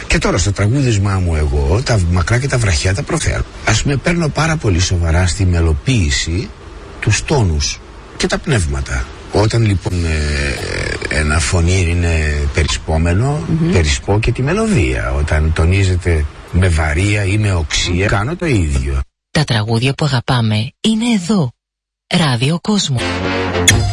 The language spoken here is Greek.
Και τώρα στο τραγούδισμά μου εγώ τα μακρά και τα βραχιά τα προφέρω. Ας πούμε, παίρνω πάρα πολύ σοβαρά στη μελοποίηση τους τόνους και τα πνεύματα. Όταν λοιπόν ένα φωνή είναι περισπόμενο, περισπώ και τη μελωδία. Όταν τονίζεται με βαρία ή με οξία, κάνω το ίδιο. Τα τραγούδια που αγαπάμε είναι εδώ. Ράδιο Κόσμο.